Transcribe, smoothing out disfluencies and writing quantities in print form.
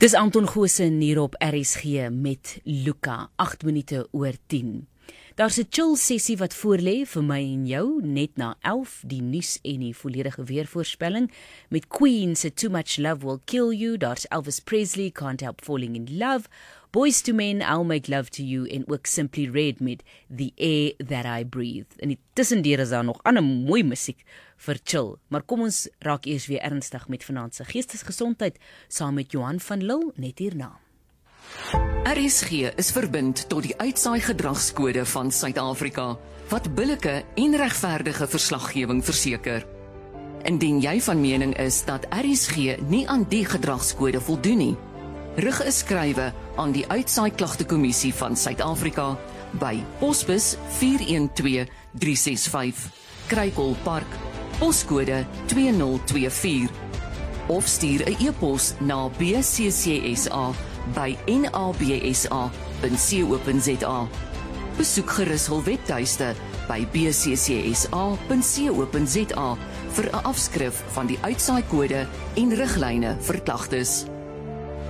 Dis Anton Goosen hier op RSG met Luka, 8 minute oor 10. Daar's 'n chill sessie wat voorlê vir my en jou, net na 11, die nuus en die volledige weervoorspelling, met Queen se Too Much Love Will Kill You, daar's Elvis Presley, Can't Help Falling in Love, Boyz II Men, I'll Make Love to You, en ook Simply Red met The Air That I Breathe. En die tussendeur is daar nog ander mooi musiek vir chill, maar kom ons raak eers weer ernstig met vanaand se geestesgesondheid, saam met Johan van Lille, net hierna. RSG is verbind tot die uitsaai gedragskode van Suid-Afrika, wat billike en regverdige verslaggewing verseker. Indien jy van mening is dat RSG nie aan die gedragskode voldoen nie, rig 'n skrywe aan die Uitsaai Klagtekommissie van Suid-Afrika by Posbus 412365, Kruikelpark, poskode 2024, of stuur 'n e-pos na bccsa@nabsa.co.za. Besoek gerus hul webtuiste by bccsa.co.za vir 'n afskrif van die uitsaai kode en riglyne vir klagtes.